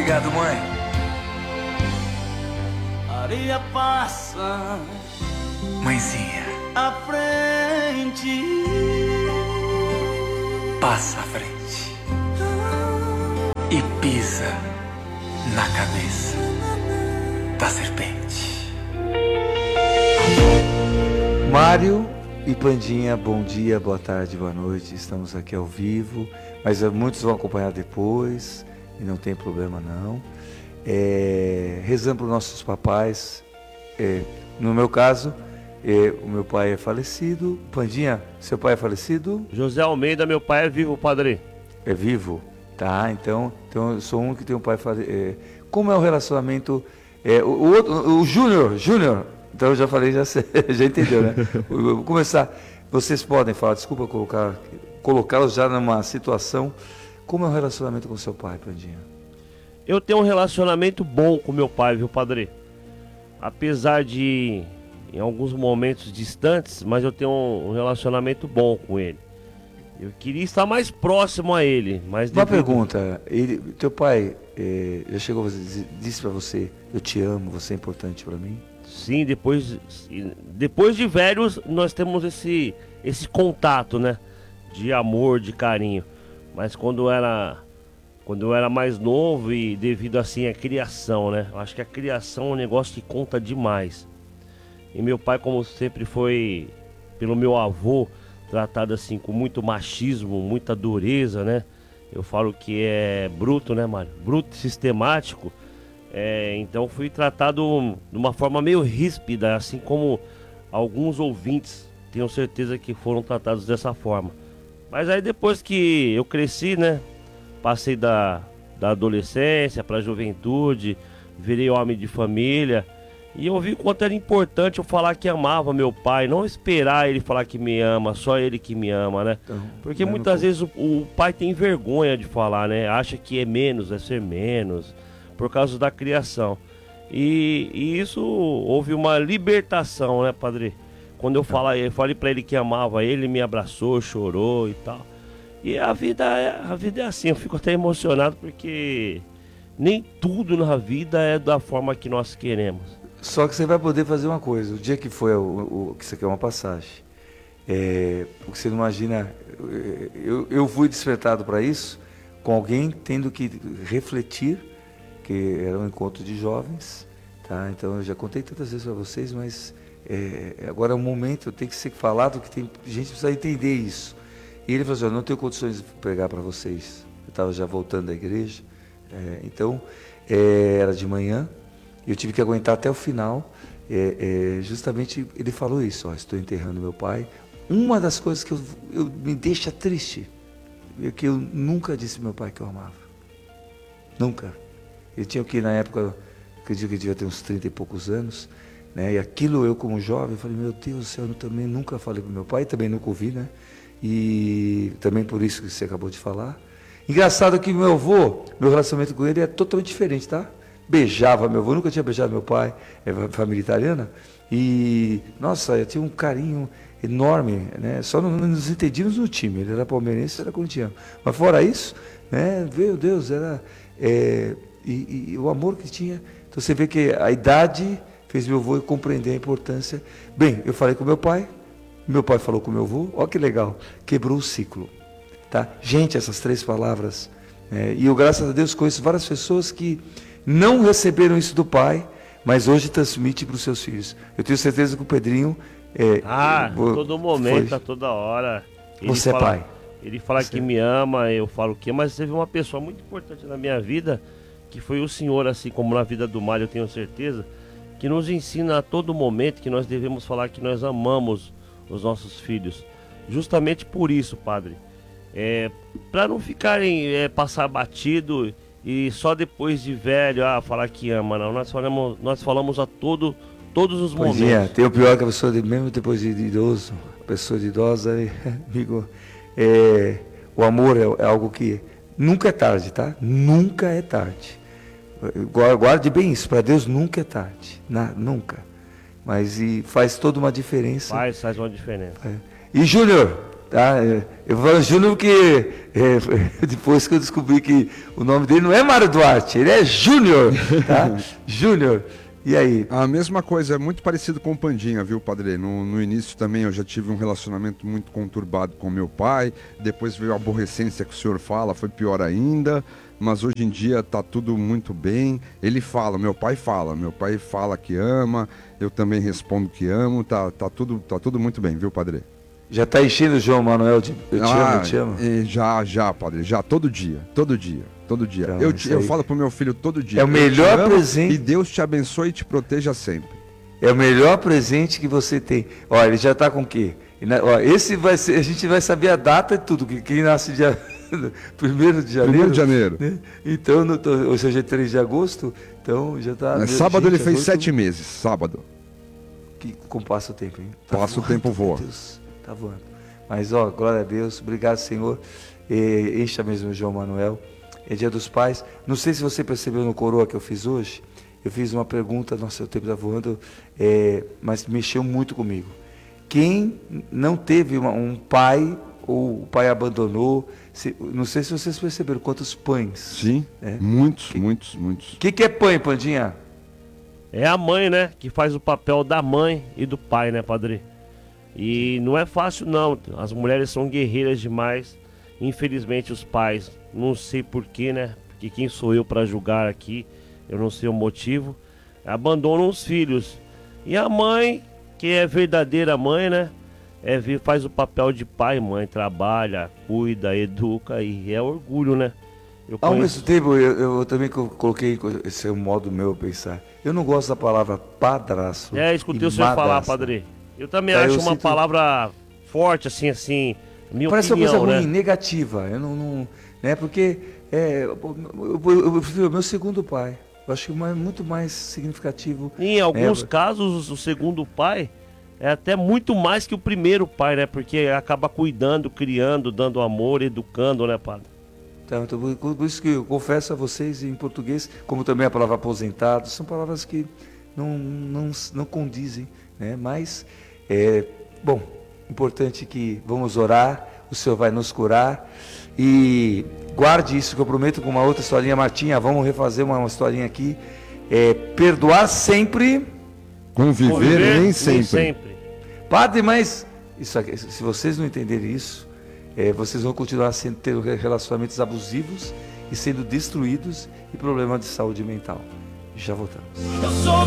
Obrigado, mãe. Areia passa, Mãezinha, à frente, passa à frente e pisa na cabeça da serpente. Mário e Pandinha, bom dia, boa tarde, boa noite. Estamos aqui ao vivo, mas muitos vão acompanhar depois e não tem problema não. Rezando para os nossos papais. No meu caso, o meu pai é falecido. Pandinha, seu pai é falecido? José Almeida, meu pai é vivo, padre. É vivo? Tá, então eu sou um que tem um pai falecido. Como é o relacionamento? O Júnior, então eu já falei, já entendeu, né? Vou começar. Vocês podem falar, desculpa colocá-los já numa situação. Como é o relacionamento com seu pai, Pandinha? Eu tenho um relacionamento bom com meu pai, viu, padre? Apesar de, em alguns momentos distantes, mas eu tenho um relacionamento bom com ele. Eu queria estar mais próximo a ele, mas... Uma pergunta, teu pai já chegou a disse para você, eu te amo, você é importante para mim? Sim, depois de velhos, nós temos esse contato, né? De amor, de carinho. Mas quando eu era mais novo e devido assim à criação, né? Eu acho que a criação é um negócio que conta demais. E meu pai, como sempre foi, pelo meu avô, tratado assim com muito machismo, muita dureza, né? Eu falo que é bruto, né, Mário? Bruto, sistemático. Então fui tratado de uma forma meio ríspida, assim como alguns ouvintes, tenho certeza que foram tratados dessa forma. Mas aí depois que eu cresci, né? Passei da adolescência para a juventude, virei homem de família. E eu vi o quanto era importante eu falar que amava meu pai, não esperar ele falar que me ama, só ele que me ama, né? Então, porque muitas vezes o pai tem vergonha de falar, né? Acha que é menos, é ser menos, por causa da criação. E isso houve uma libertação, né, padre? Quando eu falei pra ele que amava ele me abraçou, chorou e tal. E a vida é assim, eu fico até emocionado porque nem tudo na vida é da forma que nós queremos. Só que você vai poder fazer uma coisa, o dia que foi que você quer uma passagem, porque você não imagina, eu fui despertado para isso, com alguém tendo que refletir, que era um encontro de jovens, tá? Então eu já contei tantas vezes para vocês, mas agora é um momento, tem que ser falado, que tem gente que precisa entender isso. E ele falou assim, eu não tenho condições de pregar para vocês, eu estava já voltando da igreja, então era de manhã, eu tive que aguentar até o final, justamente ele falou isso, estou enterrando meu pai. Uma das coisas que me deixa triste é que eu nunca disse ao meu pai que eu amava. Nunca. Ele tinha que, na época, acredito que devia ter uns 30 e poucos anos, né? E aquilo eu como jovem, eu falei, meu Deus do céu, eu também nunca falei para meu pai, também nunca ouvi, né? E também por isso que você acabou de falar. Engraçado que meu avô, meu relacionamento com ele é totalmente diferente, tá? Beijava meu avô, nunca tinha beijado meu pai, família italiana, e, nossa, eu tinha um carinho enorme, né? Só não nos entendíamos no time, ele era palmeirense, era corintiano, mas fora isso, né? Meu Deus, era, e o amor que tinha, então você vê que a idade fez meu avô compreender a importância. Bem, eu falei com meu pai falou com meu avô, olha que legal, quebrou o ciclo, tá? Gente, essas 3 palavras, e eu, graças a Deus, conheço várias pessoas que não receberam isso do pai, mas hoje transmite para os seus filhos. Eu tenho certeza que o Pedrinho... a todo momento, a toda hora. Você é pai. Ele fala que me ama, eu falo que... Mas teve uma pessoa muito importante na minha vida, que foi o senhor, assim como na vida do Mário, eu tenho certeza, que nos ensina a todo momento que nós devemos falar que nós amamos os nossos filhos. Justamente por isso, padre. Para não ficarem, passar batido... E só depois de velho, falar que ama, não. Nós falamos a todos os momentos. Tem o pior que a pessoa, mesmo depois de idoso, a pessoa de idosa, amigo, o amor é algo que nunca é tarde, tá? Nunca é tarde. Guarde bem isso, para Deus nunca é tarde, nunca. Mas faz toda uma diferença. Faz uma diferença. E Júnior, Tá? Eu falo Júnior porque depois que eu descobri que o nome dele não é Mário Duarte, ele é Júnior, tá? Júnior. E aí? A mesma coisa, é muito parecido com o Pandinha, viu, padre? No início também eu já tive um relacionamento muito conturbado com meu pai, depois veio a aborrecência que o senhor fala, foi pior ainda, mas hoje em dia tá tudo muito bem. Ele fala, meu pai fala que ama, eu também respondo que amo, tá tudo muito bem, viu, padre? Já está enchendo o João Manuel de eu te amo. Já, padre, já, todo dia. Então, eu falo pro meu filho todo dia. É o melhor presente. E Deus te abençoe e te proteja sempre. É o melhor presente que você tem. Olha, ele já está com o quê? Esse vai ser, a gente vai saber a data e tudo, que quem nasce dia 1º de janeiro. 1º de janeiro. Né? Então, ou seja, 3 de agosto, então já está... Sábado ele fez 7 meses, sábado. Como passa o tempo, hein? Passa o tempo, voa. Deus, tá voando. Mas, glória a Deus, obrigado, Senhor. Encha mesmo o João Manuel. É Dia dos Pais. Não sei se você percebeu no coroa que eu fiz hoje. Eu fiz uma pergunta, nossa, o tempo está voando, mas mexeu muito comigo. Quem não teve um pai, ou o pai abandonou, não sei se vocês perceberam quantos pães. Sim, muitos. O que é pãe, Pandinha? É a mãe, né? Que faz o papel da mãe e do pai, né, padre? E não é fácil, não. As mulheres são guerreiras demais. Infelizmente, os pais, não sei porquê, né? Porque quem sou eu para julgar aqui? Eu não sei o motivo. Abandonam os filhos. E a mãe, que é verdadeira mãe, né? Faz o papel de pai e mãe. Trabalha, cuida, educa e é orgulho, né? Ao mesmo tempo, eu também coloquei, esse é o modo meu pensar. Eu não gosto da palavra padrasto. Escutei o senhor falar, padre. Eu também acho uma palavra forte, assim, minha parece opinião, uma coisa ruim, né? negativa. Eu não né? Porque eu prefiro o meu segundo pai. Eu acho que é muito mais significativo. Em alguns casos, o segundo pai é até muito mais que o primeiro pai, né? Porque acaba cuidando, criando, dando amor, educando, né, padre? Então, por isso que eu confesso a vocês em português, como também a palavra aposentado, são palavras que não condizem, né? Mas, bom, importante que vamos orar, o Senhor vai nos curar e guarde isso que eu prometo com uma outra historinha. Martinha, vamos refazer uma historinha aqui. Perdoar sempre, conviver nem sempre. Padre, mas isso aqui, se vocês não entenderem isso, vocês vão continuar tendo relacionamentos abusivos e sendo destruídos e problemas de saúde mental. Já voltamos.